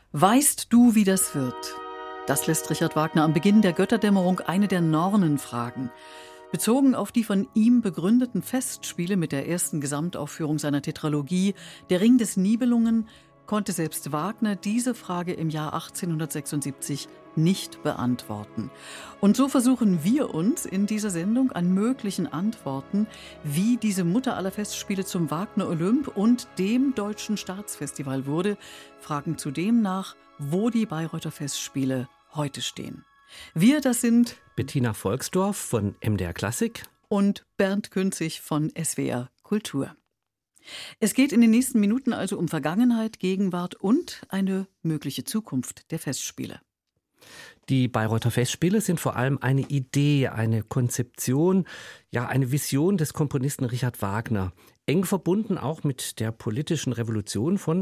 Weißt du, wie das wird? Das lässt Richard Wagner am Beginn der Götterdämmerung eine der Nornen fragen. Bezogen auf die von ihm begründeten Festspiele mit der ersten Gesamtaufführung seiner Tetralogie Der Ring des Nibelungen konnte selbst Wagner diese Frage im Jahr 1876 nicht beantworten. Und so versuchen wir uns in dieser Sendung an möglichen Antworten, wie diese Mutter aller Festspiele zum Wagner Olymp und dem Deutschen Staatsfestival wurde, fragen zudem nach, wo die Bayreuther Festspiele heute stehen. Wir, das sind Bettina Volksdorf von MDR Klassik und Bernd Künzig von SWR Kultur. Es geht in den nächsten Minuten also um Vergangenheit, Gegenwart und eine mögliche Zukunft der Festspiele. Die Bayreuther Festspiele sind vor allem eine Idee, eine Konzeption, ja eine Vision des Komponisten Richard Wagner. Eng verbunden auch mit der politischen Revolution von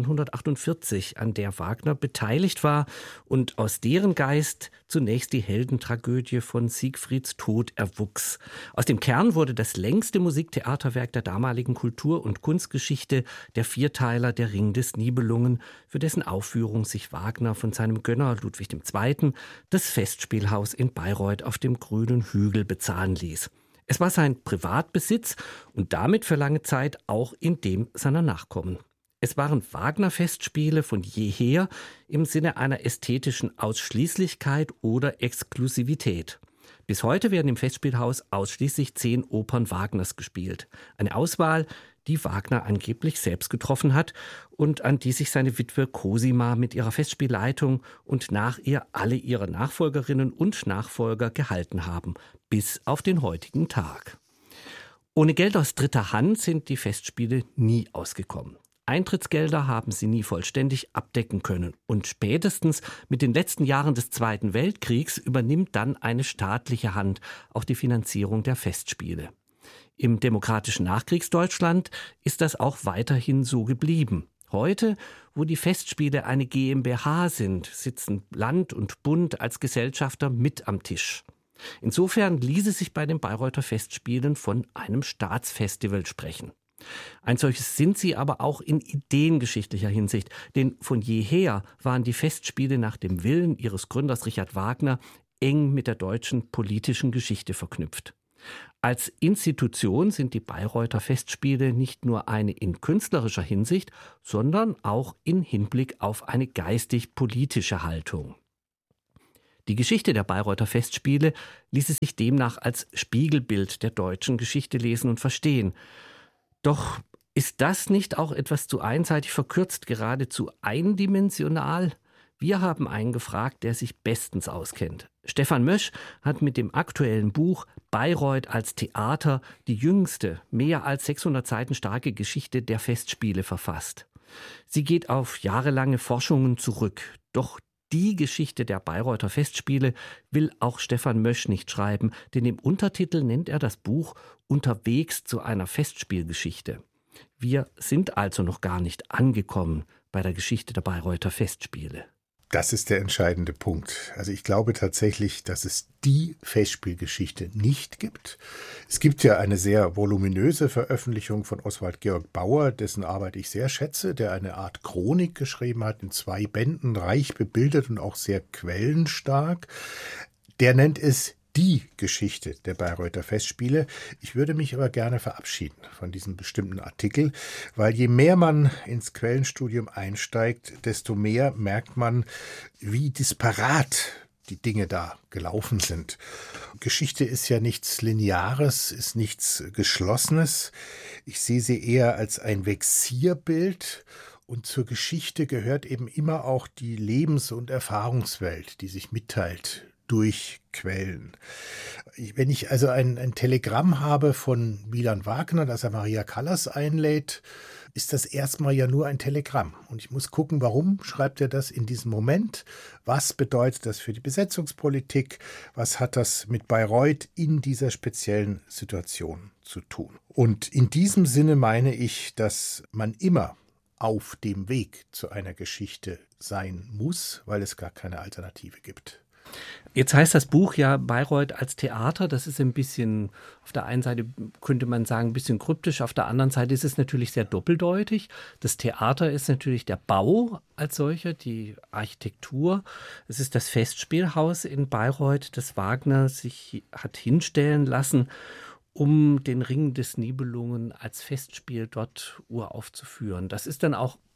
1848, an der Wagner beteiligt war und aus deren Geist zunächst die Heldentragödie von Siegfrieds Tod erwuchs. Aus dem Kern wurde das längste Musiktheaterwerk der damaligen Kultur- und Kunstgeschichte, der Vierteiler Der Ring des Nibelungen, für dessen Aufführung sich Wagner von seinem Gönner Ludwig II. Das Festspielhaus in Bayreuth auf dem grünen Hügel bezahlen ließ. Es war sein Privatbesitz und damit für lange Zeit auch in dem seiner Nachkommen. Es waren Wagner-Festspiele von jeher im Sinne einer ästhetischen Ausschließlichkeit oder Exklusivität. Bis heute werden im Festspielhaus ausschließlich 10 Opern Wagners gespielt. Eine Auswahl, die Wagner angeblich selbst getroffen hat und an die sich seine Witwe Cosima mit ihrer Festspielleitung und nach ihr alle ihre Nachfolgerinnen und Nachfolger gehalten haben, bis auf den heutigen Tag. Ohne Geld aus dritter Hand sind die Festspiele nie ausgekommen. Eintrittsgelder haben sie nie vollständig abdecken können. Und spätestens mit den letzten Jahren des Zweiten Weltkriegs übernimmt dann eine staatliche Hand auch die Finanzierung der Festspiele. Im demokratischen Nachkriegsdeutschland ist das auch weiterhin so geblieben. Heute, wo die Festspiele eine GmbH sind, sitzen Land und Bund als Gesellschafter mit am Tisch. Insofern ließe sich bei den Bayreuther Festspielen von einem Staatsfestival sprechen. Ein solches sind sie aber auch in ideengeschichtlicher Hinsicht, denn von jeher waren die Festspiele nach dem Willen ihres Gründers Richard Wagner eng mit der deutschen politischen Geschichte verknüpft. Als Institution sind die Bayreuther Festspiele nicht nur eine in künstlerischer Hinsicht, sondern auch in Hinblick auf eine geistig-politische Haltung. Die Geschichte der Bayreuther Festspiele ließe sich demnach als Spiegelbild der deutschen Geschichte lesen und verstehen. Doch ist das nicht auch etwas zu einseitig verkürzt, geradezu eindimensional? Wir haben einen gefragt, der sich bestens auskennt. Stefan Mösch hat mit dem aktuellen Buch Bayreuth als Theater die jüngste, mehr als 600 Seiten starke Geschichte der Festspiele verfasst. Sie geht auf jahrelange Forschungen zurück. Doch die Geschichte der Bayreuther Festspiele will auch Stefan Mösch nicht schreiben, denn im Untertitel nennt er das Buch Unterwegs zu einer Festspielgeschichte. Wir sind also noch gar nicht angekommen bei der Geschichte der Bayreuther Festspiele. Das ist der entscheidende Punkt. Also ich glaube tatsächlich, dass es die Festspielgeschichte nicht gibt. Es gibt ja eine sehr voluminöse Veröffentlichung von Oswald Georg Bauer, dessen Arbeit ich sehr schätze, der eine Art Chronik geschrieben hat in 2 Bänden, reich bebildet und auch sehr quellenstark. Der nennt es die Geschichte der Bayreuther Festspiele. Ich würde mich aber gerne verabschieden von diesem bestimmten Artikel, weil je mehr man ins Quellenstudium einsteigt, desto mehr merkt man, wie disparat die Dinge da gelaufen sind. Geschichte ist ja nichts Lineares, ist nichts Geschlossenes. Ich sehe sie eher als ein Vexierbild. Und zur Geschichte gehört eben immer auch die Lebens- und Erfahrungswelt, die sich mitteilt durch Quellen. Wenn ich also ein Telegramm habe von Milan Wagner, das er Maria Callas einlädt, ist das erstmal ja nur ein Telegramm. Und ich muss gucken, warum schreibt er das in diesem Moment? Was bedeutet das für die Besetzungspolitik? Was hat das mit Bayreuth in dieser speziellen Situation zu tun? Und in diesem Sinne meine ich, dass man immer auf dem Weg zu einer Geschichte sein muss, weil es gar keine Alternative gibt. Jetzt heißt das Buch ja Bayreuth als Theater. Das ist ein bisschen, auf der einen Seite könnte man sagen, ein bisschen kryptisch, auf der anderen Seite ist es natürlich sehr doppeldeutig. Das Theater ist natürlich der Bau als solcher, die Architektur. Es ist das Festspielhaus in Bayreuth, das Wagner sich hat hinstellen lassen, um den Ring des Nibelungen als Festspiel dort uraufzuführen. Das ist dann auch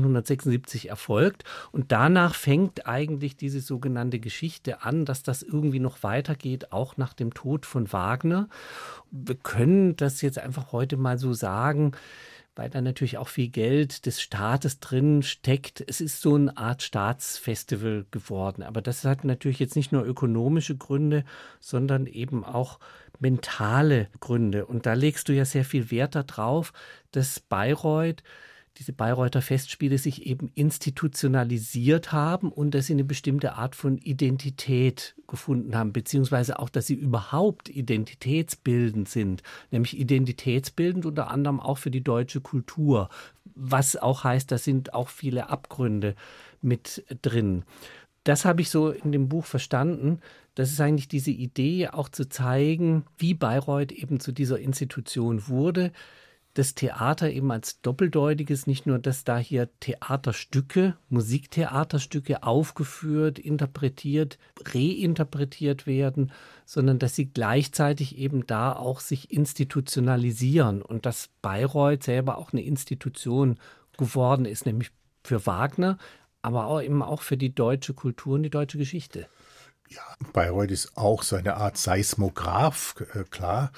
1876 erfolgt und danach fängt eigentlich diese sogenannte Geschichte an, dass das irgendwie noch weitergeht, auch nach dem Tod von Wagner. Wir können das jetzt einfach heute mal so sagen, weil da natürlich auch viel Geld des Staates drin steckt. Es ist so eine Art Staatsfestival geworden. Aber das hat natürlich jetzt nicht nur ökonomische Gründe, sondern eben auch mentale Gründe. Und da legst du ja sehr viel Wert darauf, dass Bayreuth, diese Bayreuther Festspiele sich eben institutionalisiert haben und dass sie eine bestimmte Art von Identität gefunden haben, beziehungsweise auch, dass sie überhaupt identitätsbildend sind, nämlich identitätsbildend unter anderem auch für die deutsche Kultur, was auch heißt, da sind auch viele Abgründe mit drin. Das habe ich so in dem Buch verstanden. Das ist eigentlich diese Idee, auch zu zeigen, wie Bayreuth eben zu dieser Institution wurde. Das Theater eben als doppeldeutiges, nicht nur, dass da hier Theaterstücke, Musiktheaterstücke aufgeführt, interpretiert, reinterpretiert werden, sondern dass sie gleichzeitig eben da auch sich institutionalisieren und dass Bayreuth selber auch eine Institution geworden ist, nämlich für Wagner, aber auch eben auch für die deutsche Kultur und die deutsche Geschichte. Ja, Bayreuth ist auch so eine Art Seismograph, klar.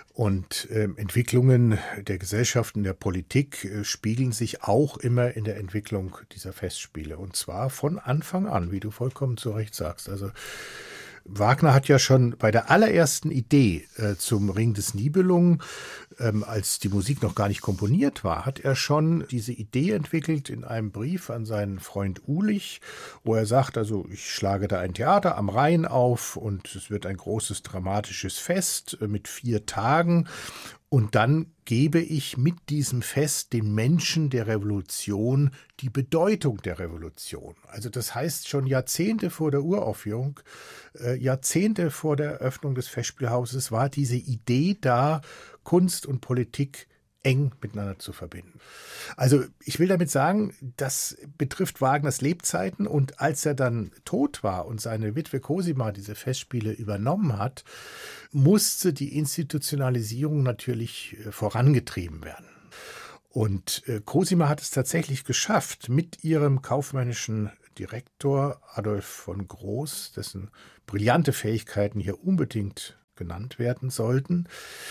Und Entwicklungen der Gesellschaft und der Politik spiegeln sich auch immer in der Entwicklung dieser Festspiele. Und zwar von Anfang an, wie du vollkommen zu Recht sagst. Also Wagner hat ja schon bei der allerersten Idee zum Ring des Nibelungen, als die Musik noch gar nicht komponiert war, hat er schon diese Idee entwickelt in einem Brief an seinen Freund Ulich, wo er sagt, also ich schlage da ein Theater am Rhein auf und es wird ein großes dramatisches Fest mit 4 Tagen. Und dann gebe ich mit diesem Fest den Menschen der Revolution die Bedeutung der Revolution. Also das heißt, schon Jahrzehnte vor der Uraufführung, Jahrzehnte vor der Eröffnung des Festspielhauses war diese Idee da, Kunst und Politik eng miteinander zu verbinden. Also ich will damit sagen, das betrifft Wagners Lebzeiten und als er dann tot war und seine Witwe Cosima diese Festspiele übernommen hat, musste die Institutionalisierung natürlich vorangetrieben werden. Und Cosima hat es tatsächlich geschafft, mit ihrem kaufmännischen Direktor Adolf von Groß, dessen brillante Fähigkeiten hier unbedingt genannt werden sollten,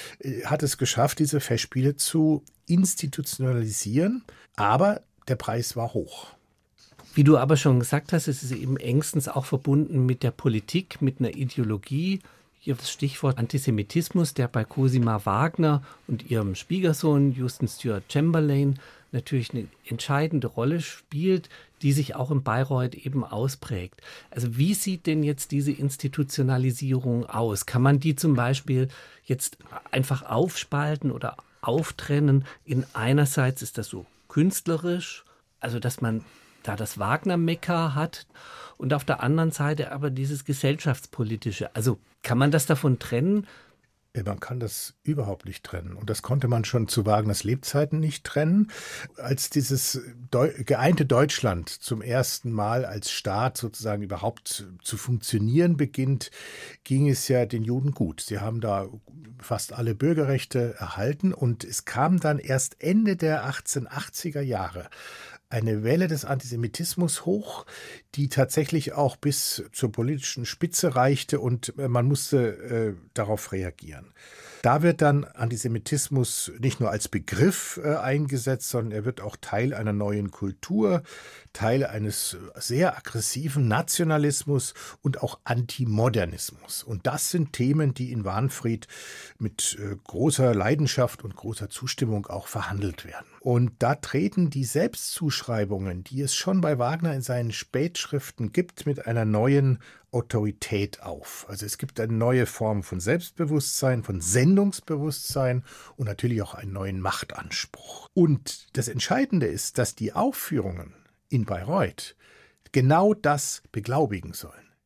hat es geschafft, diese Festspiele zu institutionalisieren, aber der Preis war hoch. Wie du aber schon gesagt hast, es ist eben engstens auch verbunden mit der Politik, mit einer Ideologie. Hier das Stichwort Antisemitismus, der bei Cosima Wagner und ihrem Schwiegersohn Houston Stewart Chamberlain natürlich eine entscheidende Rolle spielt, die sich auch in Bayreuth eben ausprägt. Also wie sieht denn jetzt diese Institutionalisierung aus? Kann man die zum Beispiel jetzt einfach aufspalten oder auftrennen? In einerseits ist das so künstlerisch, also dass man da das Wagner-Mekka hat und auf der anderen Seite aber dieses gesellschaftspolitische. Also kann man das davon trennen? Man kann das überhaupt nicht trennen. Und das konnte man schon zu Wagners Lebzeiten nicht trennen. Als dieses geeinte Deutschland zum ersten Mal als Staat sozusagen überhaupt zu funktionieren beginnt, ging es ja den Juden gut. Sie haben da fast alle Bürgerrechte erhalten und es kam dann erst Ende der 1880er Jahre eine Welle des Antisemitismus hoch, die tatsächlich auch bis zur politischen Spitze reichte und man musste darauf reagieren. Da wird dann Antisemitismus nicht nur als Begriff eingesetzt, sondern er wird auch Teil einer neuen Kultur, Teil eines sehr aggressiven Nationalismus und auch Antimodernismus. Und das sind Themen, die in Wahnfried mit großer Leidenschaft und großer Zustimmung auch verhandelt werden. Und da treten die Selbstzuschreibungen, die es schon bei Wagner in seinen Spätschriften gibt, mit einer neuen Autorität auf. Also es gibt eine neue Form von Selbstbewusstsein, von Sendungsbewusstsein und natürlich auch einen neuen Machtanspruch. Und das Entscheidende ist, dass die Aufführungen in Bayreuth genau das beglaubigen sollen.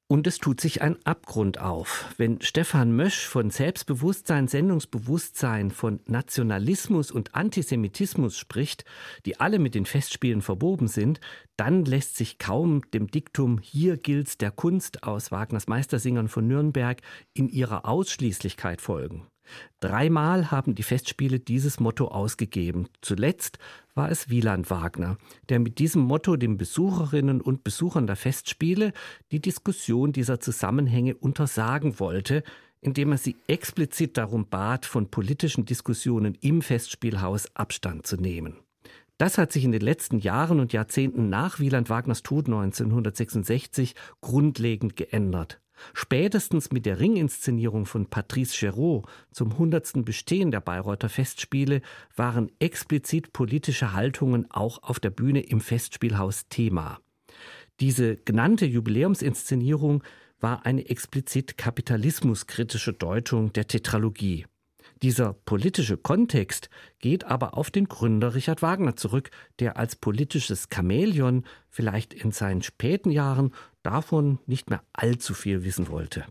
Und es tut sich ein Abgrund auf. Wenn Stefan Mösch von Selbstbewusstsein, Sendungsbewusstsein, von Nationalismus und Antisemitismus spricht, die alle mit den Festspielen verwoben sind, dann lässt sich kaum dem Diktum „Hier gilt's der Kunst" aus Wagners Meistersingern von Nürnberg in ihrer Ausschließlichkeit folgen. 3-mal haben die Festspiele dieses Motto ausgegeben. Zuletzt war es Wieland Wagner, der mit diesem Motto den Besucherinnen und Besuchern der Festspiele die Diskussion dieser Zusammenhänge untersagen wollte, indem er sie explizit darum bat, von politischen Diskussionen im Festspielhaus Abstand zu nehmen. Das hat sich in den letzten Jahren und Jahrzehnten nach Wieland Wagners Tod 1966 grundlegend geändert. Spätestens mit der Ringinszenierung von Patrice Chéreau zum 100. Bestehen der Bayreuther Festspiele waren explizit politische Haltungen auch auf der Bühne im Festspielhaus Thema. Diese genannte Jubiläumsinszenierung war eine explizit kapitalismuskritische Deutung der Tetralogie. Dieser politische Kontext geht aber auf den Gründer Richard Wagner zurück, der als politisches Chamäleon vielleicht in seinen späten Jahren davon nicht mehr allzu viel wissen wollte.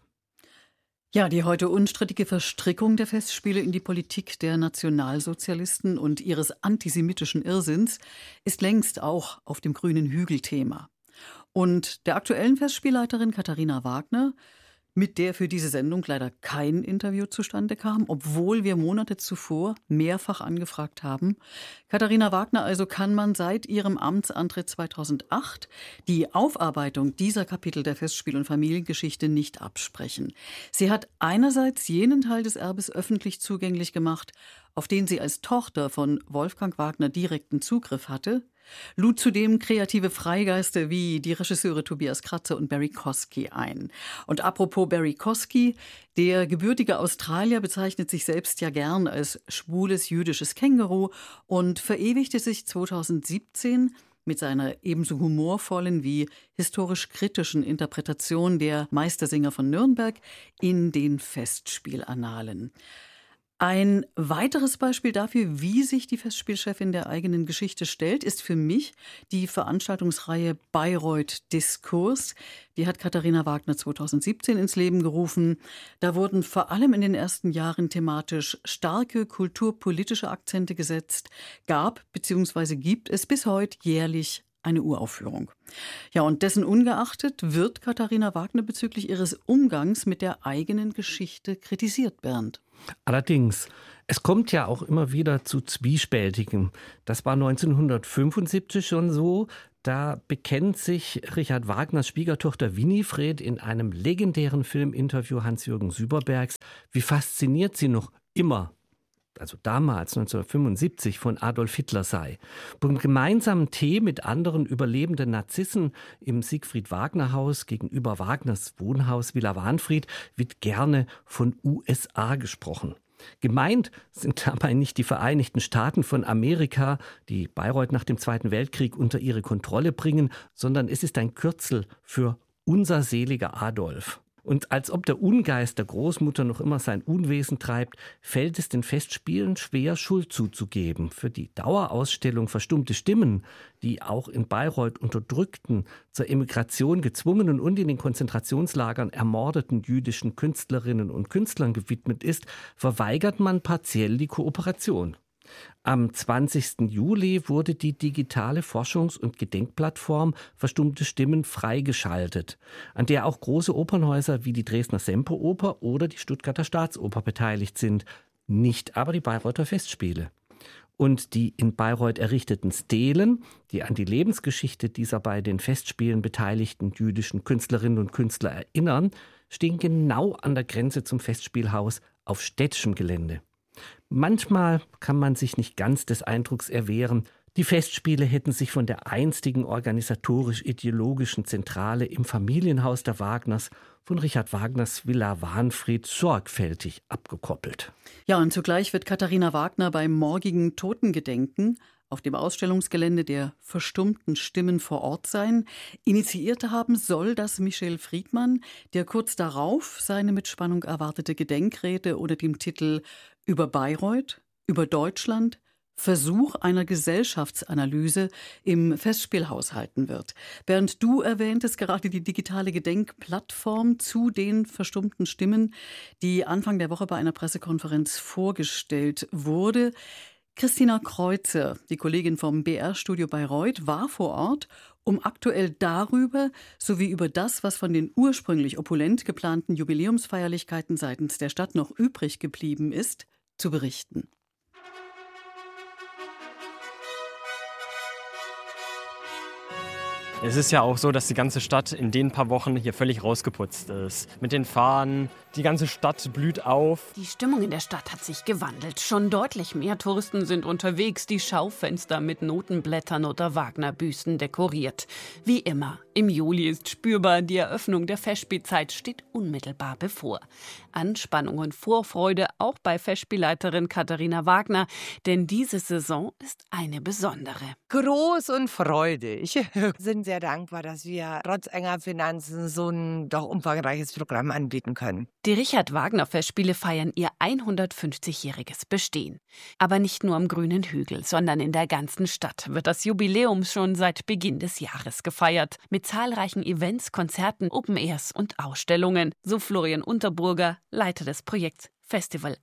Ja, die heute unstrittige Verstrickung der Festspiele in die Politik der Nationalsozialisten und ihres antisemitischen Irrsinns ist längst auch auf dem grünen Hügel Thema. Und der aktuellen Festspielleiterin Katharina Wagner, mit der für diese Sendung leider kein Interview zustande kam, obwohl wir Monate zuvor mehrfach angefragt haben. Katharina Wagner also kann man seit ihrem Amtsantritt 2008 die Aufarbeitung dieser Kapitel der Festspiel- und Familiengeschichte nicht absprechen. Sie hat einerseits jenen Teil des Erbes öffentlich zugänglich gemacht, auf den sie als Tochter von Wolfgang Wagner direkten Zugriff hatte, lud zudem kreative Freigeister wie die Regisseure Tobias Kratzer und Barry Kosky ein. Und apropos Barry Kosky, der gebürtige Australier bezeichnet sich selbst ja gern als schwules jüdisches Känguru und verewigte sich 2017 mit seiner ebenso humorvollen wie historisch kritischen Interpretation der Meistersinger von Nürnberg in den Festspielannalen. Ein weiteres Beispiel dafür, wie sich die Festspielchefin der eigenen Geschichte stellt, ist für mich die Veranstaltungsreihe Bayreuth Diskurs. Die hat Katharina Wagner 2017 ins Leben gerufen. Da wurden vor allem in den ersten Jahren thematisch starke kulturpolitische Akzente gesetzt, gab bzw. gibt es bis heute jährlich eine Uraufführung. Ja, und dessen ungeachtet wird Katharina Wagner bezüglich ihres Umgangs mit der eigenen Geschichte kritisiert, Bernd. Allerdings, es kommt ja auch immer wieder zu Zwiespältigem. Das war 1975 schon so. Da bekennt sich Richard Wagners Schwiegertochter Winifred in einem legendären Filminterview Hans-Jürgen Süberbergs, wie fasziniert sie noch immer, also damals 1975, von Adolf Hitler sei. Beim gemeinsamen Tee mit anderen überlebenden Narzissen im Siegfried-Wagner-Haus gegenüber Wagners Wohnhaus Villa Wahnfried wird gerne von USA gesprochen. Gemeint sind dabei nicht die Vereinigten Staaten von Amerika, die Bayreuth nach dem Zweiten Weltkrieg unter ihre Kontrolle bringen, sondern es ist ein Kürzel für unser seliger Adolf. Und als ob der Ungeist der Großmutter noch immer sein Unwesen treibt, fällt es den Festspielen schwer, Schuld zuzugeben. Für die Dauerausstellung Verstummte Stimmen, die auch in Bayreuth unterdrückten, zur Emigration gezwungenen und in den Konzentrationslagern ermordeten jüdischen Künstlerinnen und Künstlern gewidmet ist, verweigert man partiell die Kooperation. Am 20. Juli wurde die digitale Forschungs- und Gedenkplattform Verstummte Stimmen freigeschaltet, an der auch große Opernhäuser wie die Dresdner Semperoper oder die Stuttgarter Staatsoper beteiligt sind, nicht aber die Bayreuther Festspiele. Und die in Bayreuth errichteten Stelen, die an die Lebensgeschichte dieser bei den Festspielen beteiligten jüdischen Künstlerinnen und Künstler erinnern, stehen genau an der Grenze zum Festspielhaus auf städtischem Gelände. Manchmal kann man sich nicht ganz des Eindrucks erwehren, die Festspiele hätten sich von der einstigen organisatorisch-ideologischen Zentrale im Familienhaus der Wagners, von Richard Wagners Villa Wahnfried, sorgfältig abgekoppelt. Ja, und zugleich wird Katharina Wagner beim morgigen Totengedenken auf dem Ausstellungsgelände der Verstummten Stimmen vor Ort sein. Initiiert haben soll das Michel Friedmann, der kurz darauf seine mit Spannung erwartete Gedenkrede unter dem Titel »Über Bayreuth, über Deutschland, Versuch einer Gesellschaftsanalyse im Festspielhaus halten wird. Bernd, du erwähntest gerade die digitale Gedenkplattform zu den verstummten Stimmen, die Anfang der Woche bei einer Pressekonferenz vorgestellt wurde. Christina Kreuzer, die Kollegin vom BR-Studio Bayreuth, war vor Ort, um aktuell darüber sowie über das, was von den ursprünglich opulent geplanten Jubiläumsfeierlichkeiten seitens der Stadt noch übrig geblieben ist, zu berichten. Es ist ja auch so, dass die ganze Stadt in den paar Wochen hier völlig rausgeputzt ist. Mit den Fahnen, die ganze Stadt blüht auf. Die Stimmung in der Stadt hat sich gewandelt. Schon deutlich mehr Touristen sind unterwegs, die Schaufenster mit Notenblättern oder Wagner-Büsten dekoriert. Wie immer, im Juli ist spürbar, die Eröffnung der Festspielzeit steht unmittelbar bevor. Anspannung und Vorfreude auch bei Festspielleiterin Katharina Wagner, denn diese Saison ist eine besondere. Groß und freudig. Wir sind sehr dankbar, dass wir trotz enger Finanzen so ein doch umfangreiches Programm anbieten können. Die Richard-Wagner-Festspiele feiern ihr 150-jähriges Bestehen. Aber nicht nur am grünen Hügel, sondern in der ganzen Stadt wird das Jubiläum schon seit Beginn des Jahres gefeiert. Mit zahlreichen Events, Konzerten, Open-Airs und Ausstellungen. So Florian Unterburger, Leiter des Projekts Festival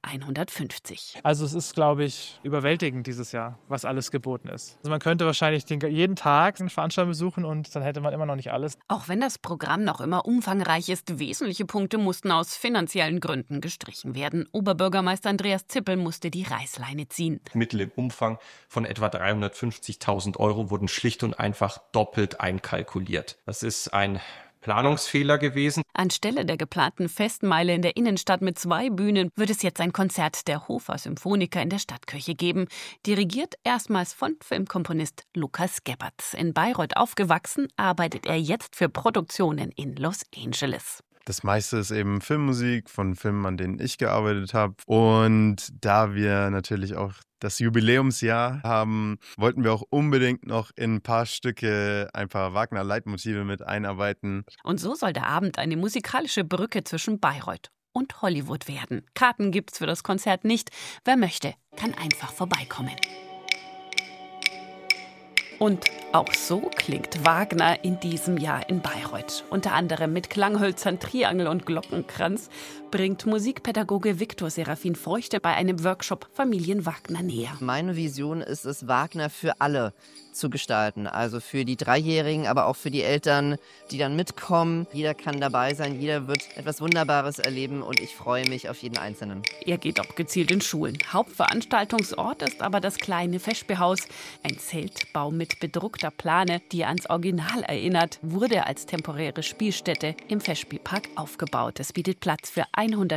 150. Also es ist, glaube ich, überwältigend dieses Jahr, was alles geboten ist. Also man könnte wahrscheinlich jeden Tag eine Veranstaltung besuchen und dann hätte man immer noch nicht alles. Auch wenn das Programm noch immer umfangreich ist, wesentliche Punkte mussten aus finanziellen Gründen gestrichen werden. Oberbürgermeister Andreas Zippel musste die Reißleine ziehen. Mittel im Umfang von etwa 350.000 € wurden schlicht und einfach doppelt einkalkuliert. Das ist ein Planungsfehler gewesen. Anstelle der geplanten Festmeile in der Innenstadt mit 2 Bühnen wird es jetzt ein Konzert der Hofer Symphoniker in der Stadtkirche geben. Dirigiert erstmals von Filmkomponist Lukas Gebhardt. In Bayreuth aufgewachsen, arbeitet er jetzt für Produktionen in Los Angeles. Das meiste ist eben Filmmusik von Filmen, an denen ich gearbeitet habe. Und da wir natürlich auch das Jubiläumsjahr haben, wollten wir auch unbedingt noch in ein paar Stücke ein paar Wagner-Leitmotive mit einarbeiten. Und so soll der Abend eine musikalische Brücke zwischen Bayreuth und Hollywood werden. Karten gibt's für das Konzert nicht. Wer möchte, kann einfach vorbeikommen. Und auch so klingt Wagner in diesem Jahr in Bayreuth. Unter anderem mit Klanghölzern, Triangel und Glockenkranz bringt Musikpädagoge Viktor Serafin Feuchte bei einem Workshop Familien Wagner näher. Meine Vision ist es, Wagner für alle zu gestalten. Also für die Dreijährigen, aber auch für die Eltern, die dann mitkommen. Jeder kann dabei sein, jeder wird etwas Wunderbares erleben und ich freue mich auf jeden Einzelnen. Er geht auch gezielt in Schulen. Hauptveranstaltungsort ist aber das kleine Festspielhaus. Ein Zeltbau mit bedruckter Plane, die ans Original erinnert, wurde als temporäre Spielstätte im Festspielpark aufgebaut. Es bietet Platz für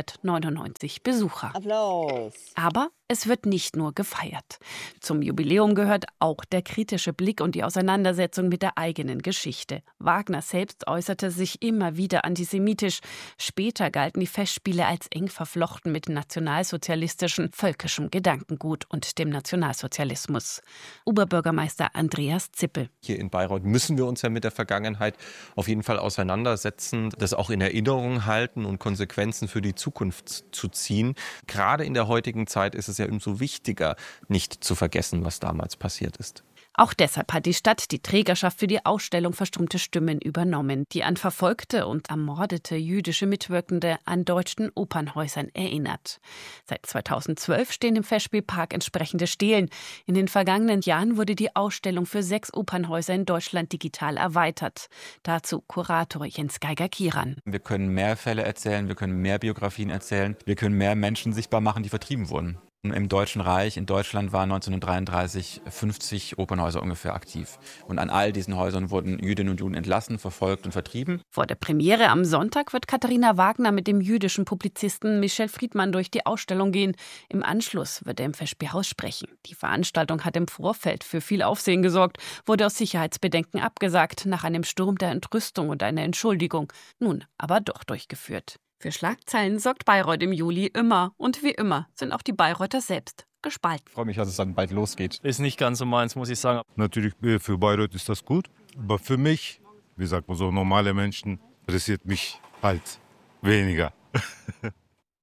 199 Besucher. Applaus! Aber es wird nicht nur gefeiert. Zum Jubiläum gehört auch der kritische Blick und die Auseinandersetzung mit der eigenen Geschichte. Wagner selbst äußerte sich immer wieder antisemitisch. Später galten die Festspiele als eng verflochten mit nationalsozialistischem, völkischem Gedankengut und dem Nationalsozialismus. Oberbürgermeister Andreas Zippel. Hier in Bayreuth müssen wir uns ja mit der Vergangenheit auf jeden Fall auseinandersetzen, das auch in Erinnerung halten und Konsequenzen für die Zukunft zu ziehen. Gerade in der heutigen Zeit ist es ja umso wichtiger, nicht zu vergessen, was damals passiert ist. Auch deshalb hat die Stadt die Trägerschaft für die Ausstellung Verstummte Stimmen übernommen, die an verfolgte und ermordete jüdische Mitwirkende an deutschen Opernhäusern erinnert. Seit 2012 stehen im Festspielpark entsprechende Stelen. In den vergangenen Jahren wurde die Ausstellung für 6 Opernhäuser in Deutschland digital erweitert. Dazu Kurator Jens Geiger-Kiran. Wir können mehr Fälle erzählen, wir können mehr Biografien erzählen, wir können mehr Menschen sichtbar machen, die vertrieben wurden. Im Deutschen Reich, in Deutschland waren 1933 50 Opernhäuser ungefähr aktiv. Und an all diesen Häusern wurden Jüdinnen und Juden entlassen, verfolgt und vertrieben. Vor der Premiere am Sonntag wird Katharina Wagner mit dem jüdischen Publizisten Michel Friedmann durch die Ausstellung gehen. Im Anschluss wird er im Festspielhaus sprechen. Die Veranstaltung hat im Vorfeld für viel Aufsehen gesorgt, wurde aus Sicherheitsbedenken abgesagt, nach einem Sturm der Entrüstung und einer Entschuldigung. Nun aber doch durchgeführt. Für Schlagzeilen sorgt Bayreuth im Juli immer. Und wie immer sind auch die Bayreuther selbst gespalten. Ich freue mich, dass es dann bald losgeht. Ist nicht ganz so meins, muss ich sagen. Natürlich für Bayreuth ist das gut. Aber für mich, wie sagt man so, normale Menschen, interessiert mich halt weniger.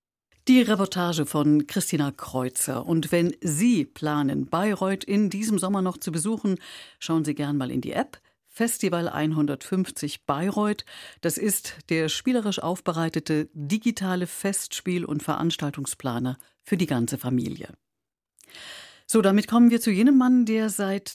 Die Reportage von Christina Kreuzer. Und wenn Sie planen, Bayreuth in diesem Sommer noch zu besuchen, schauen Sie gern mal in die App Festival 150 Bayreuth. Das ist der spielerisch aufbereitete digitale Festspiel- und Veranstaltungsplaner für die ganze Familie. So, damit kommen wir zu jenem Mann, der seit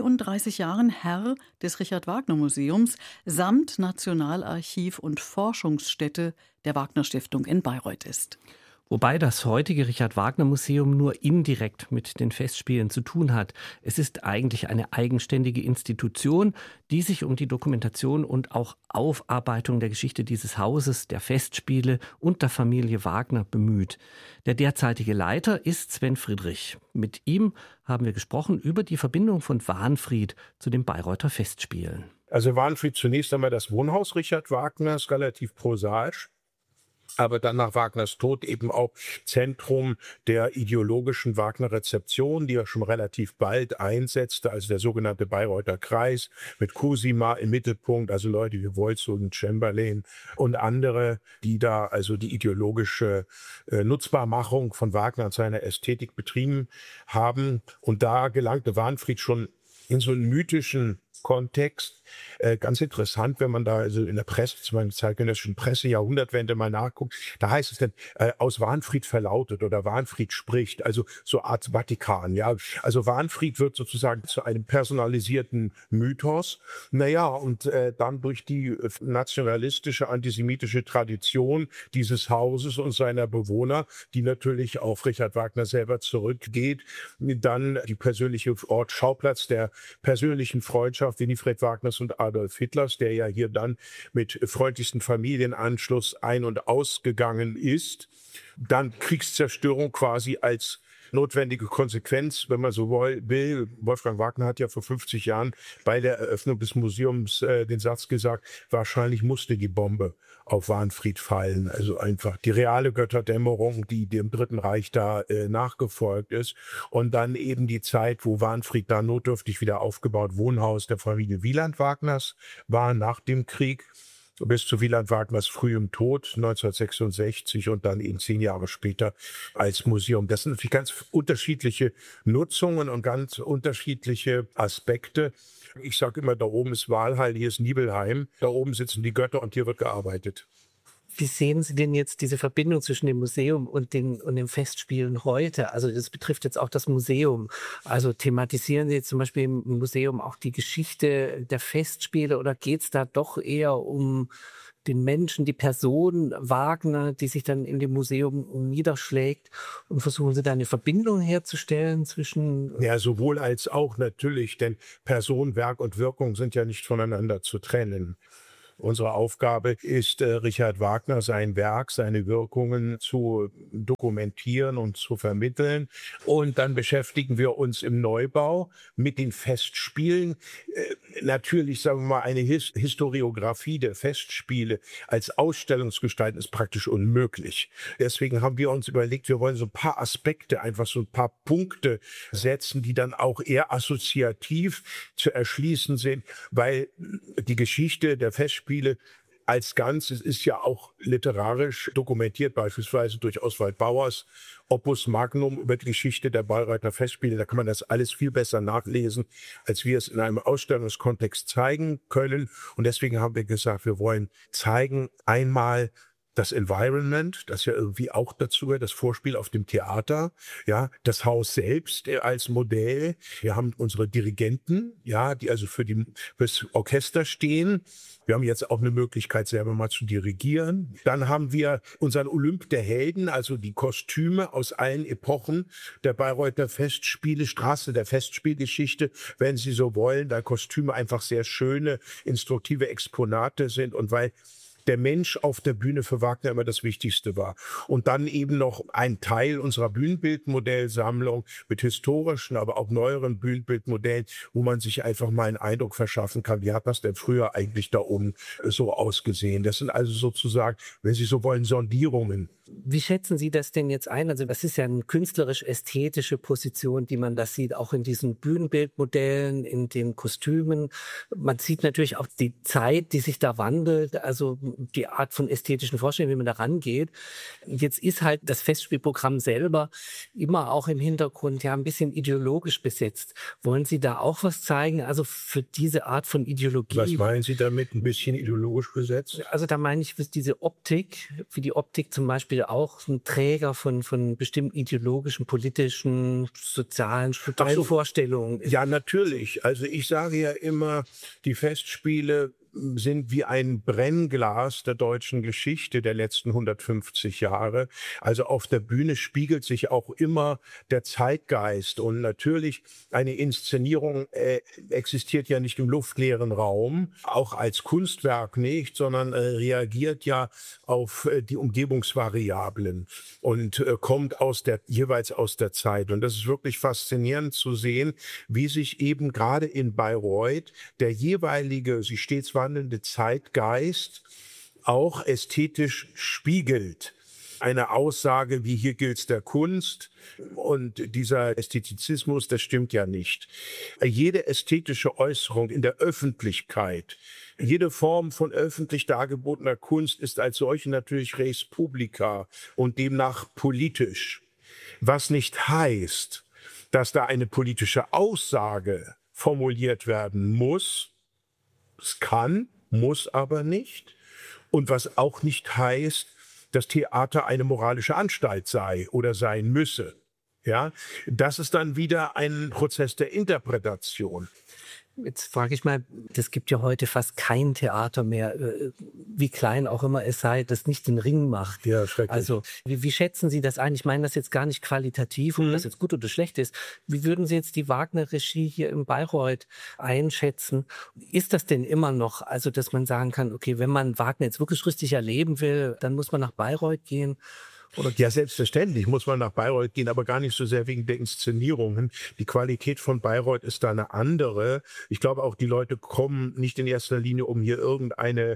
33 Jahren Herr des Richard-Wagner-Museums samt Nationalarchiv und Forschungsstätte der Wagner-Stiftung in Bayreuth ist. Wobei das heutige Richard-Wagner-Museum nur indirekt mit den Festspielen zu tun hat. Es ist eigentlich eine eigenständige Institution, die sich um die Dokumentation und auch Aufarbeitung der Geschichte dieses Hauses, der Festspiele und der Familie Wagner bemüht. Der derzeitige Leiter ist Sven Friedrich. Mit ihm haben wir gesprochen über die Verbindung von Wahnfried zu den Bayreuther Festspielen. Also Wahnfried zunächst einmal das Wohnhaus Richard Wagners, relativ prosaisch. Aber dann nach Wagners Tod eben auch Zentrum der ideologischen Wagner-Rezeption, die er schon relativ bald einsetzte, also der sogenannte Bayreuther Kreis mit Cosima im Mittelpunkt, also Leute wie Wolzow und Chamberlain und andere, die da also die ideologische Nutzbarmachung von Wagner und seiner Ästhetik betrieben haben. Und da gelangte Wahnfried schon in so einen mythischen Kontext. Ganz interessant, wenn man da also in der Presse, zum Beispiel zeitgenössischen Presse, Jahrhundertwende mal nachguckt, da heißt es dann, aus Wahnfried verlautet oder Wahnfried spricht, also so Art Vatikan, ja. Also Wahnfried wird sozusagen zu einem personalisierten Mythos. Naja, und dann durch die nationalistische, antisemitische Tradition dieses Hauses und seiner Bewohner, die natürlich auf Richard Wagner selber zurückgeht, dann die persönliche Ort, Schauplatz der persönlichen Freundschaft Winifred Wagners und Adolf Hitlers, der ja hier dann mit freundlichstem Familienanschluss ein- und ausgegangen ist. Dann Kriegszerstörung quasi als notwendige Konsequenz, wenn man so will. Wolfgang Wagner hat ja vor 50 Jahren bei der Eröffnung des Museums den Satz gesagt, wahrscheinlich musste die Bombe auf Wahnfried fallen. Also einfach die reale Götterdämmerung, die dem Dritten Reich da nachgefolgt ist. Und dann eben die Zeit, wo Wahnfried da notdürftig wieder aufgebaut, Wohnhaus der Familie Wieland Wagners war nach dem Krieg. Bis zu Wieland Wagners frühem Tod 1966 und dann eben 10 Jahre später als Museum. Das sind natürlich ganz unterschiedliche Nutzungen und ganz unterschiedliche Aspekte. Ich sage immer, da oben ist Walhall, hier ist Nibelheim. Da oben sitzen die Götter und hier wird gearbeitet. Wie sehen Sie denn jetzt diese Verbindung zwischen dem Museum und den Festspielen heute? Also das betrifft jetzt auch das Museum. Also thematisieren Sie jetzt zum Beispiel im Museum auch die Geschichte der Festspiele oder geht es da doch eher um den Menschen, die Person Wagner, die sich dann in dem Museum niederschlägt, und versuchen Sie da eine Verbindung herzustellen zwischen... Ja, sowohl als auch natürlich, denn Person, Werk und Wirkung sind ja nicht voneinander zu trennen. Unsere Aufgabe ist, Richard Wagner, sein Werk, seine Wirkungen zu dokumentieren und zu vermitteln. Und dann beschäftigen wir uns im Neubau mit den Festspielen. Natürlich, sagen wir mal, eine Historiografie der Festspiele als Ausstellungsgestalten ist praktisch unmöglich. Deswegen haben wir uns überlegt, wir wollen so ein paar Aspekte, einfach so ein paar Punkte setzen, die dann auch eher assoziativ zu erschließen sind, weil die Geschichte der Festspiele als Ganzes ist ja auch literarisch dokumentiert, beispielsweise durch Oswald Bauers Opus Magnum über die Geschichte der Bayreuther Festspiele. Da kann man das alles viel besser nachlesen, als wir es in einem Ausstellungskontext zeigen können. Und deswegen haben wir gesagt, wir wollen zeigen einmal das Environment, das ja irgendwie auch dazu gehört, das Vorspiel auf dem Theater, ja, das Haus selbst als Modell. Wir haben unsere Dirigenten, ja, die also fürs Orchester stehen. Wir haben jetzt auch eine Möglichkeit, selber mal zu dirigieren. Dann haben wir unseren Olymp der Helden, also die Kostüme aus allen Epochen der Bayreuther Festspiele, Straße der Festspielgeschichte, wenn Sie so wollen, da Kostüme einfach sehr schöne, instruktive Exponate sind und weil der Mensch auf der Bühne für Wagner immer das Wichtigste war. Und dann eben noch ein Teil unserer Bühnenbildmodellsammlung mit historischen, aber auch neueren Bühnenbildmodellen, wo man sich einfach mal einen Eindruck verschaffen kann, wie hat das denn früher eigentlich da oben so ausgesehen. Das sind also sozusagen, wenn Sie so wollen, Sondierungen Wie schätzen Sie das denn jetzt ein? Also das ist ja eine künstlerisch-ästhetische Position, die man das sieht, auch in diesen Bühnenbildmodellen, in den Kostümen. Man sieht natürlich auch die Zeit, die sich da wandelt, also die Art von ästhetischen Vorstellungen, wie man da rangeht. Jetzt ist halt das Festspielprogramm selber immer auch im Hintergrund ja ein bisschen ideologisch besetzt. Wollen Sie da auch was zeigen? Also für diese Art von Ideologie. Was meinen Sie damit, ein bisschen ideologisch besetzt? Also da meine ich, diese Optik, wie die Optik zum Beispiel auch ein Träger von bestimmten ideologischen, politischen, sozialen, strukturellen Vorstellungen ist. Ja, natürlich. Also ich sage ja immer, die Festspiele sind wie ein Brennglas der deutschen Geschichte der letzten 150 Jahre. Also auf der Bühne spiegelt sich auch immer der Zeitgeist. Und natürlich, eine Inszenierung existiert ja nicht im luftleeren Raum, auch als Kunstwerk nicht, sondern reagiert ja auf die Umgebungsvariablen und kommt jeweils aus der Zeit. Und das ist wirklich faszinierend zu sehen, wie sich eben gerade in Bayreuth der jeweilige, sich stets wandelnde Zeitgeist auch ästhetisch spiegelt. Eine Aussage wie hier gilt's der Kunst und dieser Ästhetizismus, das stimmt ja nicht. Jede ästhetische Äußerung in der Öffentlichkeit, jede Form von öffentlich dargebotener Kunst ist als solche natürlich res publica und demnach politisch. Was nicht heißt, dass da eine politische Aussage formuliert werden muss. Es kann, muss aber nicht. Und was auch nicht heißt, dass Theater eine moralische Anstalt sei oder sein müsse. Ja, das ist dann wieder ein Prozess der Interpretation. Jetzt frage ich mal, es gibt ja heute fast kein Theater mehr, wie klein auch immer es sei, das nicht den Ring macht. Ja, schrecklich. Also wie schätzen Sie das ein? Ich meine das jetzt gar nicht qualitativ, ob das jetzt gut oder schlecht ist. Wie würden Sie jetzt die Wagner-Regie hier in Bayreuth einschätzen? Ist das denn immer noch, also dass man sagen kann, okay, wenn man Wagner jetzt wirklich richtig erleben will, dann muss man nach Bayreuth gehen? Ja, selbstverständlich muss man nach Bayreuth gehen, aber gar nicht so sehr wegen der Inszenierungen. Die Qualität von Bayreuth ist da eine andere. Ich glaube auch, die Leute kommen nicht in erster Linie, um hier irgendeine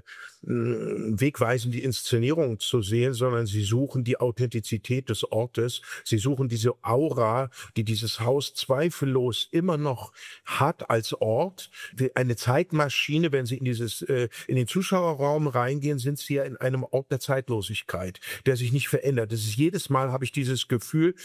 wegweisende Inszenierung zu sehen, sondern sie suchen die Authentizität des Ortes. Sie suchen diese Aura, die dieses Haus zweifellos immer noch hat als Ort. Eine Zeitmaschine, wenn Sie in den Zuschauerraum reingehen, sind Sie ja in einem Ort der Zeitlosigkeit, der sich nicht verändert. Das ist jedes Mal, habe ich dieses Gefühl,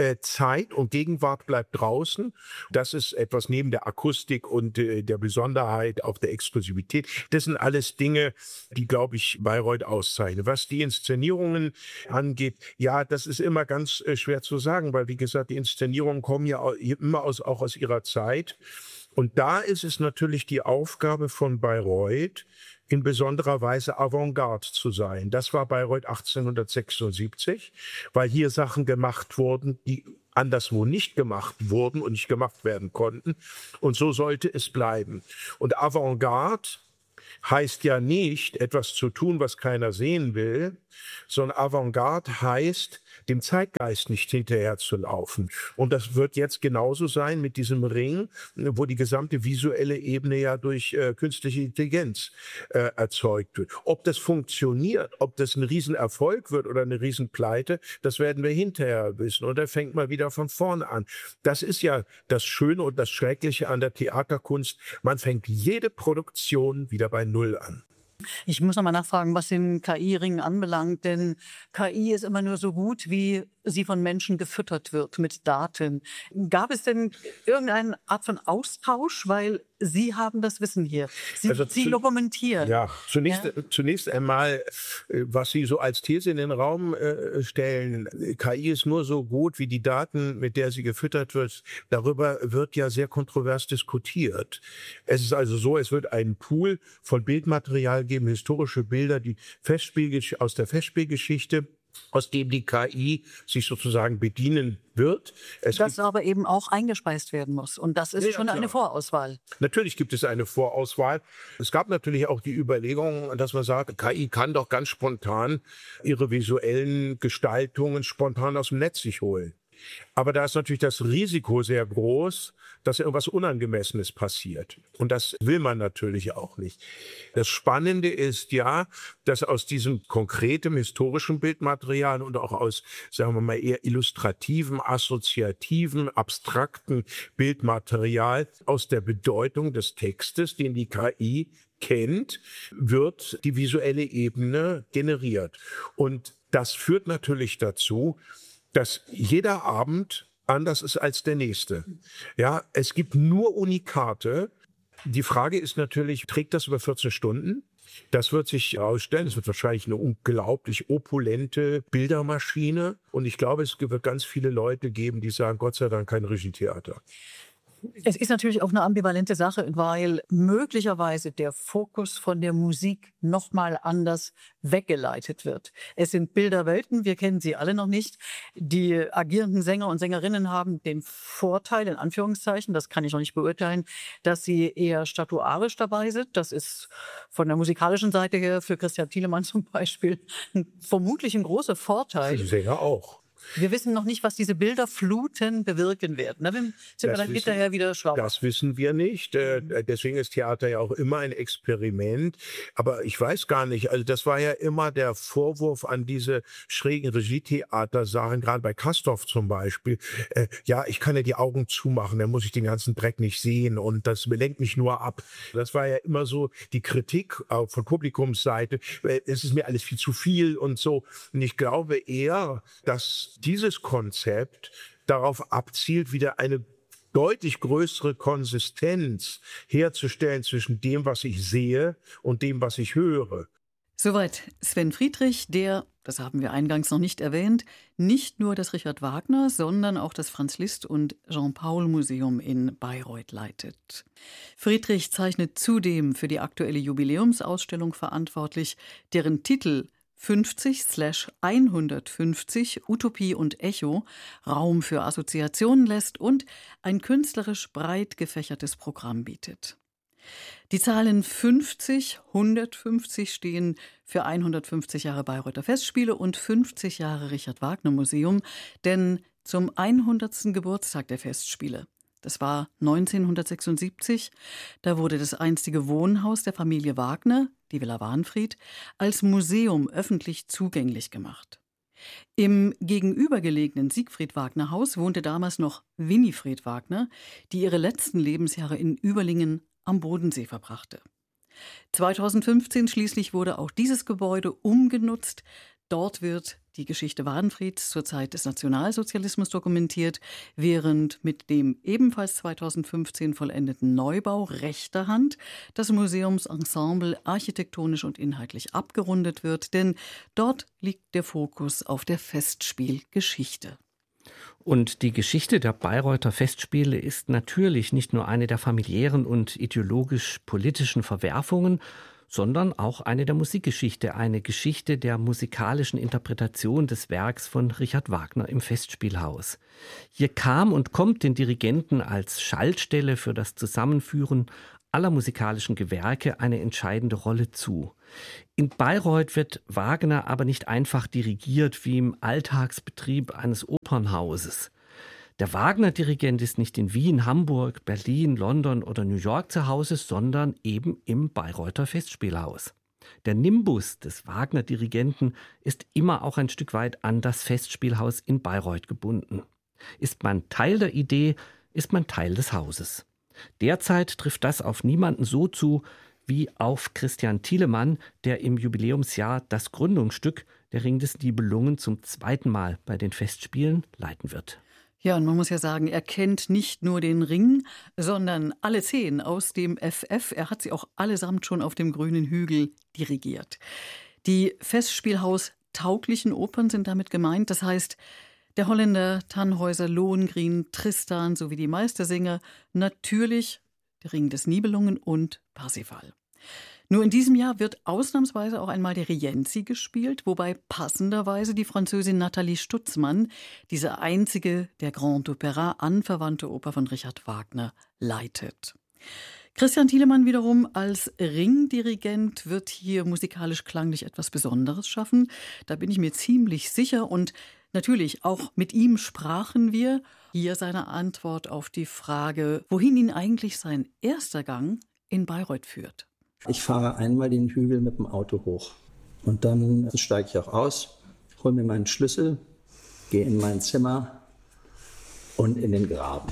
Zeit und Gegenwart bleibt draußen. Das ist etwas neben der Akustik und der Besonderheit, auch der Exklusivität. Das sind alles Dinge, die, glaube ich, Bayreuth auszeichnen. Was die Inszenierungen angeht, ja, das ist immer ganz schwer zu sagen, weil, wie gesagt, die Inszenierungen kommen ja immer auch aus ihrer Zeit. Und da ist es natürlich die Aufgabe von Bayreuth, in besonderer Weise Avantgarde zu sein. Das war Bayreuth 1876, weil hier Sachen gemacht wurden, die anderswo nicht gemacht wurden und nicht gemacht werden konnten. Und so sollte es bleiben. Und Avantgarde heißt ja nicht, etwas zu tun, was keiner sehen will, sondern Avantgarde heißt, dem Zeitgeist nicht hinterherzulaufen. Und das wird jetzt genauso sein mit diesem Ring, wo die gesamte visuelle Ebene ja durch künstliche Intelligenz erzeugt wird. Ob das funktioniert, ob das ein Riesenerfolg wird oder eine Riesenpleite, das werden wir hinterher wissen. Und da fängt man wieder von vorne an. Das ist ja das Schöne und das Schreckliche an der Theaterkunst. Man fängt jede Produktion wieder bei Null an. Ich muss noch mal nachfragen, was den KI-Ring anbelangt, denn KI ist immer nur so gut, wie sie von Menschen gefüttert wird mit Daten. Gab es denn irgendeine Art von Austausch? Weil Sie haben das Wissen hier. Sie dokumentieren. Ja, zunächst einmal, was Sie so als These in den Raum stellen. KI ist nur so gut wie die Daten, mit der sie gefüttert wird. Darüber wird ja sehr kontrovers diskutiert. Es ist also so, es wird einen Pool von Bildmaterial geben, historische Bilder, die aus der Festspielgeschichte, aus dem die KI sich sozusagen bedienen wird. Das aber eben auch eingespeist werden muss. Und das ist schon eine Vorauswahl. Natürlich gibt es eine Vorauswahl. Es gab natürlich auch die Überlegung, dass man sagt, KI kann doch ganz spontan ihre visuellen Gestaltungen spontan aus dem Netz sich holen. Aber da ist natürlich das Risiko sehr groß, dass irgendwas Unangemessenes passiert. Und das will man natürlich auch nicht. Das Spannende ist ja, dass aus diesem konkreten historischen Bildmaterial und auch aus, sagen wir mal, eher illustrativen, assoziativen, abstrakten Bildmaterial, aus der Bedeutung des Textes, den die KI kennt, wird die visuelle Ebene generiert. Und das führt natürlich dazu, dass jeder Abend anders ist als der nächste. Ja, es gibt nur Unikate. Die Frage ist natürlich, trägt das über 14 Stunden? Das wird sich herausstellen. Es wird wahrscheinlich eine unglaublich opulente Bildermaschine. Und ich glaube, es wird ganz viele Leute geben, die sagen, Gott sei Dank kein Regietheater. Es ist natürlich auch eine ambivalente Sache, weil möglicherweise der Fokus von der Musik nochmal anders weggeleitet wird. Es sind Bilderwelten, wir kennen sie alle noch nicht. Die agierenden Sänger und Sängerinnen haben den Vorteil, in Anführungszeichen, das kann ich noch nicht beurteilen, dass sie eher statuarisch dabei sind. Das ist von der musikalischen Seite her für Christian Thielemann zum Beispiel vermutlich ein großer Vorteil. Für die Sänger auch. Wir wissen noch nicht, was diese Bilderfluten bewirken werden. Da sind wir dann hinterher wieder schlauer. Das wissen wir nicht. Deswegen ist Theater ja auch immer ein Experiment. Aber ich weiß gar nicht, also das war ja immer der Vorwurf an diese schrägen Regietheater-Sachen, gerade bei Castorf zum Beispiel. Ja, ich kann ja die Augen zumachen, dann muss ich den ganzen Dreck nicht sehen und das lenkt mich nur ab. Das war ja immer so die Kritik von Publikumsseite. Es ist mir alles viel zu viel und so. Und ich glaube eher, dass dieses Konzept darauf abzielt, wieder eine deutlich größere Konsistenz herzustellen zwischen dem, was ich sehe und dem, was ich höre. Soweit Sven Friedrich, der, das haben wir eingangs noch nicht erwähnt, nicht nur das Richard Wagner, sondern auch das Franz Liszt und Jean-Paul-Museum in Bayreuth leitet. Friedrich zeichnet zudem für die aktuelle Jubiläumsausstellung verantwortlich, deren Titel 50/150 Utopie und Echo Raum für Assoziationen lässt und ein künstlerisch breit gefächertes Programm bietet. Die Zahlen 50, 150 stehen für 150 Jahre Bayreuther Festspiele und 50 Jahre Richard Wagner Museum, denn zum 100. Geburtstag der Festspiele, das war 1976, da wurde das einstige Wohnhaus der Familie Wagner, die Villa Wahnfried, als Museum öffentlich zugänglich gemacht. Im gegenübergelegenen Siegfried-Wagner-Haus wohnte damals noch Winifred Wagner, die ihre letzten Lebensjahre in Überlingen am Bodensee verbrachte. 2015 schließlich wurde auch dieses Gebäude umgenutzt. Dort wird die Geschichte Wahnfrieds zur Zeit des Nationalsozialismus dokumentiert, während mit dem ebenfalls 2015 vollendeten Neubau rechter Hand das Museumsensemble architektonisch und inhaltlich abgerundet wird, denn dort liegt der Fokus auf der Festspielgeschichte. Und die Geschichte der Bayreuther Festspiele ist natürlich nicht nur eine der familiären und ideologisch-politischen Verwerfungen, sondern auch eine der Musikgeschichte, eine Geschichte der musikalischen Interpretation des Werks von Richard Wagner im Festspielhaus. Hier kam und kommt den Dirigenten als Schaltstelle für das Zusammenführen aller musikalischen Gewerke eine entscheidende Rolle zu. In Bayreuth wird Wagner aber nicht einfach dirigiert wie im Alltagsbetrieb eines Opernhauses. Der Wagner-Dirigent ist nicht in Wien, Hamburg, Berlin, London oder New York zu Hause, sondern eben im Bayreuther Festspielhaus. Der Nimbus des Wagner-Dirigenten ist immer auch ein Stück weit an das Festspielhaus in Bayreuth gebunden. Ist man Teil der Idee, ist man Teil des Hauses. Derzeit trifft das auf niemanden so zu wie auf Christian Thielemann, der im Jubiläumsjahr das Gründungsstück Der Ring des Nibelungen zum 2. Mal bei den Festspielen leiten wird. Ja, und man muss ja sagen, er kennt nicht nur den Ring, sondern alle 10 aus dem FF. Er hat sie auch allesamt schon auf dem grünen Hügel dirigiert. Die Festspielhaus-tauglichen Opern sind damit gemeint. Das heißt, der Holländer, Tannhäuser, Lohengrin, Tristan sowie die Meistersinger, natürlich der Ring des Nibelungen und Parsifal. Nur in diesem Jahr wird ausnahmsweise auch einmal der Rienzi gespielt, wobei passenderweise die Französin Nathalie Stutzmann diese einzige der Grand Opéra anverwandte Oper von Richard Wagner leitet. Christian Thielemann wiederum als Ringdirigent wird hier musikalisch klanglich etwas Besonderes schaffen. Da bin ich mir ziemlich sicher und Natürlich, auch mit ihm sprachen wir. Hier seine Antwort auf die Frage, wohin ihn eigentlich sein erster Gang in Bayreuth führt. Ich fahre einmal den Hügel mit dem Auto hoch und dann steige ich auch aus, hole mir meinen Schlüssel, gehe in mein Zimmer und in den Graben.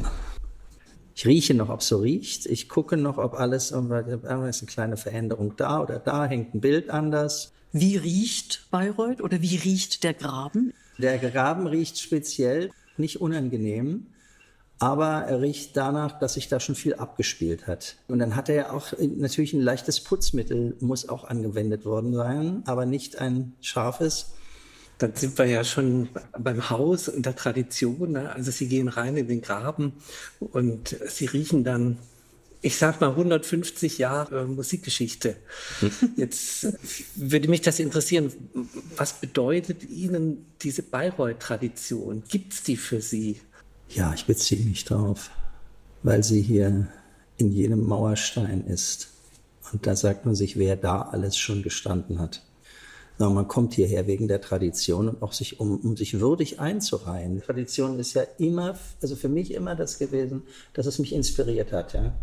Ich rieche noch, ob es so riecht. Ich gucke noch, ob alles, ist eine kleine Veränderung da oder da, hängt ein Bild anders. Wie riecht Bayreuth oder wie riecht der Graben? Der Graben riecht speziell, nicht unangenehm, aber er riecht danach, dass sich da schon viel abgespielt hat. Und dann hat er ja auch natürlich ein leichtes Putzmittel, muss auch angewendet worden sein, aber nicht ein scharfes. Dann sind wir ja schon beim Haus und der Tradition. Ne? Also Sie gehen rein in den Graben und Sie riechen dann, ich sag mal, 150 Jahre Musikgeschichte. Jetzt würde mich das interessieren, was bedeutet Ihnen diese Bayreuth-Tradition? Gibt es die für Sie? Ja, ich beziehe mich drauf, weil sie hier in jedem Mauerstein ist. Und da sagt man sich, wer da alles schon gestanden hat. Na, man kommt hierher wegen der Tradition und auch um sich würdig einzureihen. Die Tradition ist ja immer, also für mich immer das gewesen, dass es mich inspiriert hat. Ja.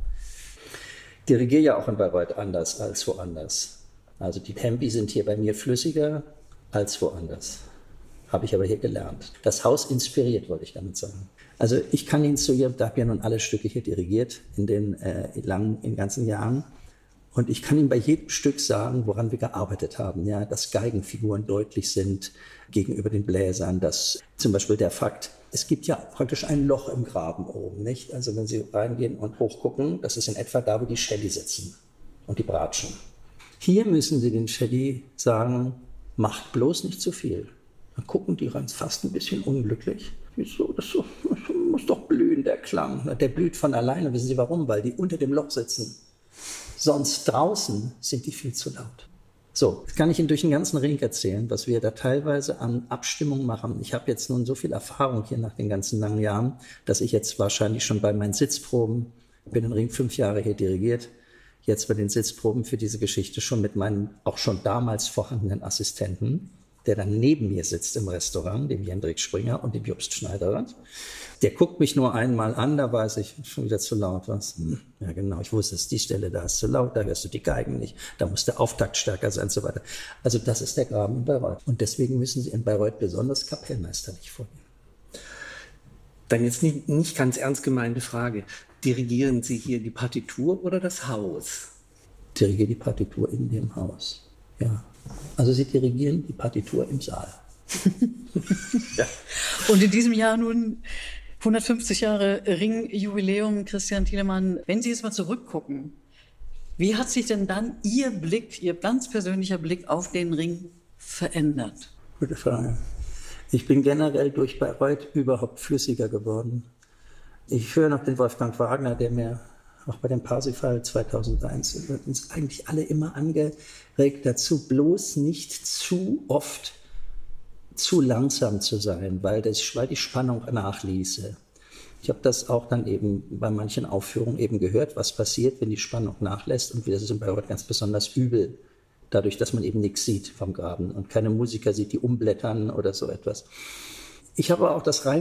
Ich dirigiere ja auch in Bayreuth anders als woanders. Also die Tempi sind hier bei mir flüssiger als woanders. Habe ich aber hier gelernt. Das Haus inspiriert, wollte ich damit sagen. Also ich kann Ihnen zugeben, ich habe ja nun alle Stücke hier dirigiert in den ganzen Jahren. Und ich kann Ihnen bei jedem Stück sagen, woran wir gearbeitet haben. Ja, dass Geigenfiguren deutlich sind gegenüber den Bläsern. Dass zum Beispiel der Fakt, es gibt ja praktisch ein Loch im Graben oben, nicht? Also wenn Sie reingehen und hochgucken, das ist in etwa da, wo die Shelly sitzen und die Bratschen. Hier müssen Sie den Shelly sagen, macht bloß nicht zu viel. Dann gucken die rein, fast ein bisschen unglücklich. Wieso? Das muss doch blühen, der Klang. Der blüht von alleine. Wissen Sie warum? Weil die unter dem Loch sitzen. Sonst draußen sind die viel zu laut. So, das kann ich Ihnen durch den ganzen Ring erzählen, was wir da teilweise an Abstimmung machen. Ich habe jetzt nun so viel Erfahrung hier nach den ganzen langen Jahren, dass ich jetzt wahrscheinlich schon bei meinen Sitzproben, ich bin den Ring 5 Jahre hier dirigiert, jetzt bei den Sitzproben für diese Geschichte schon mit meinen auch schon damals vorhandenen Assistenten, der dann neben mir sitzt im Restaurant, dem Jendrik Springer und dem Jobst Schneiderrath. Der guckt mich nur einmal an, da weiß ich, schon wieder zu laut was. Ja genau, ich wusste es, die Stelle da ist zu laut, da hörst du die Geigen nicht, da muss der Auftakt stärker sein und so weiter. Also das ist der Graben in Bayreuth. Und deswegen müssen Sie in Bayreuth besonders kapellmeisterlich vorgehen. Dann jetzt nicht ganz ernst gemeinte Frage. Dirigieren Sie hier die Partitur oder das Haus? Dirigiere die Partitur in dem Haus, ja. Also Sie dirigieren die Partitur im Saal. Ja. Und in diesem Jahr nun 150 Jahre Ringjubiläum, Christian Thielemann. Wenn Sie jetzt mal zurückgucken, wie hat sich denn dann Ihr Blick, Ihr ganz persönlicher Blick auf den Ring verändert? Gute Frage. Ich bin generell durch Bayreuth überhaupt flüssiger geworden. Ich höre noch den Wolfgang Wagner, der mir auch bei dem Parsifal 2001 wird uns eigentlich alle immer angeregt dazu, bloß nicht zu oft zu langsam zu sein, weil die Spannung nachließe. Ich habe das auch dann eben bei manchen Aufführungen eben gehört, was passiert, wenn die Spannung nachlässt, und das ist in Bayreuth ganz besonders übel, dadurch, dass man eben nichts sieht vom Graben und keine Musiker sieht, die umblättern oder so etwas. Ich habe auch das